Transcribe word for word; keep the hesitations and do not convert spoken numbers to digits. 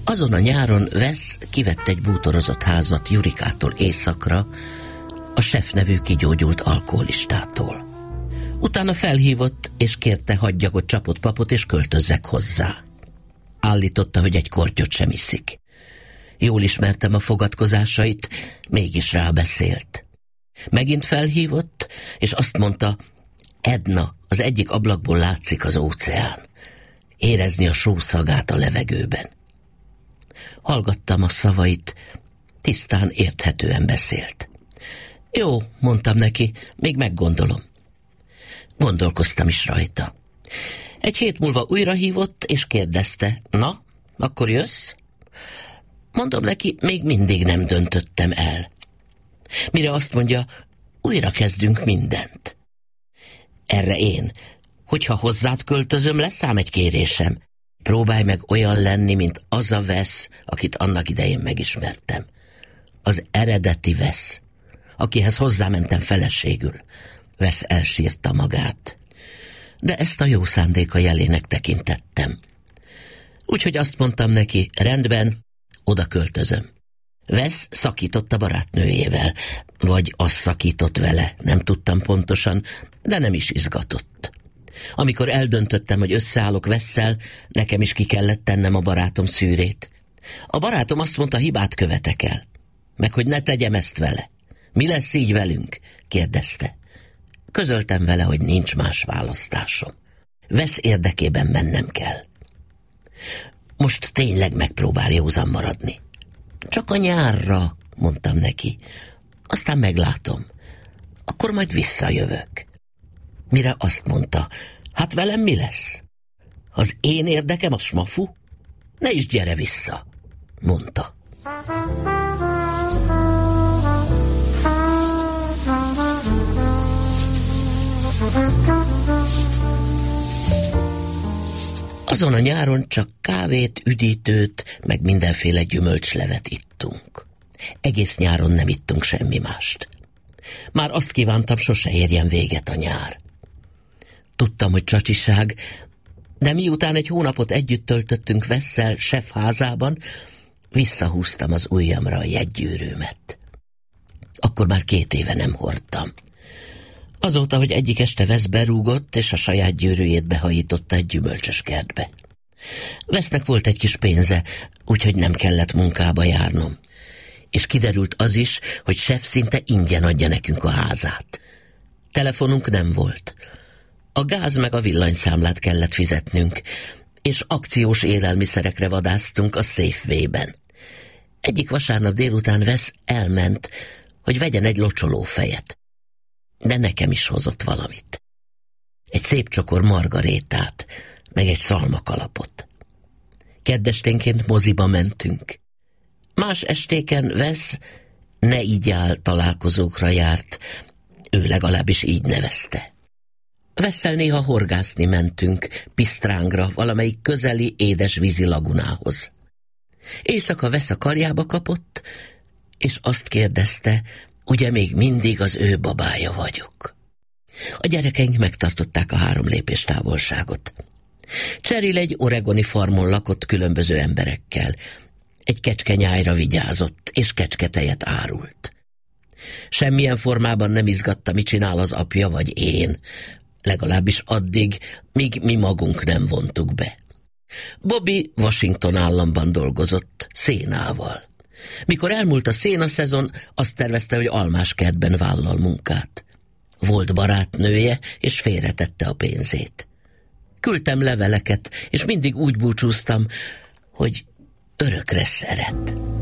Azon a nyáron Wes kivett egy bútorozott házat Jurikától északra, a Chef nevű kigyógyult alkoholistától. Utána felhívott, és kérte, hadjagot csapott papot, és költözzek hozzá. Állította, hogy egy kortyot sem iszik. Jól ismertem a fogadkozásait, mégis rábeszélt. Megint felhívott, és azt mondta, Edna, az egyik ablakból látszik az óceán. Érezni a só szagát a levegőben. Hallgattam a szavait, tisztán érthetően beszélt. Jó, mondtam neki, még meggondolom. Gondolkoztam is rajta. Egy hét múlva újra hívott, és kérdezte, na, akkor jössz? Mondom neki, még mindig nem döntöttem el. Mire azt mondja, újra kezdünk mindent. Erre én, hogyha hozzád költözöm, lesz ám egy kérésem. Próbálj meg olyan lenni, mint az a Wes, akit annak idején megismertem. Az eredeti Wes, akihez hozzámentem feleségül. Wes elsírta magát. De ezt a jó szándéka jelének tekintettem. Úgyhogy azt mondtam neki, rendben, oda költözöm. Wes szakított a barátnőjével, vagy az szakított vele, nem tudtam pontosan, de nem is izgatott. Amikor eldöntöttem, hogy összeállok Wessel, nekem is ki kellett tennem a barátom szűrét. A barátom azt mondta, hibát követek el, meg hogy ne tegyem ezt vele. Mi lesz így velünk? Kérdezte. Közöltem vele, hogy nincs más választásom. Wes érdekében mennem kell. Most tényleg megpróbál józan maradni. Csak a nyárra, mondtam neki. Aztán meglátom. Akkor majd visszajövök. Mire azt mondta, hát velem mi lesz? Az én érdekem a smafu? Ne is gyere vissza, mondta. Azon a nyáron csak kávét, üdítőt, meg mindenféle gyümölcslevet ittunk. Egész nyáron nem ittunk semmi mást. Már azt kívántam, sose érjen véget a nyár. Tudtam, hogy csacsiság, de miután egy hónapot együtt töltöttünk Wessel Chef házában, visszahúztam az ujjamra a jegygyűrűmet. Akkor már két éve nem hordtam. Azóta, hogy egyik este Wes berúgott, és a saját gyűrűjét behajította egy gyümölcsös kertbe. Wesnek volt egy kis pénze, úgyhogy nem kellett munkába járnom. És kiderült az is, hogy Chef szinte ingyen adja nekünk a házát. Telefonunk nem volt. A gáz meg a villanyszámlát kellett fizetnünk, és akciós élelmiszerekre vadásztunk a Safeway-ben. Egyik vasárnap délután Wes elment, hogy vegyen egy locsolófejet. De nekem is hozott valamit. Egy szép csokor margarétát, meg egy szalmakalapot. Keddesténként moziba mentünk. Más estéken Wes ne így áll találkozókra járt, ő legalábbis így nevezte. Wessel néha horgászni mentünk, Pisztrángra, valamelyik közeli édes vízi lagunához. Éjszaka Wes a karjába kapott, és azt kérdezte, ugye még mindig az ő babája vagyok. A gyerekeink megtartották a három lépés távolságot. Cheryl egy oregoni farmon lakott különböző emberekkel. Egy kecskenyájra vigyázott, és kecsketejet árult. Semmilyen formában nem izgatta, mit csinál az apja vagy én, legalábbis addig, míg mi magunk nem vontuk be. Bobby Washington államban dolgozott, szénával. Mikor elmúlt a szénaszezon, azt tervezte, hogy almáskertben vállal munkát. Volt barátnője, és félretette a pénzét. Küldtem leveleket, és mindig úgy búcsúztam, hogy örökre szeret.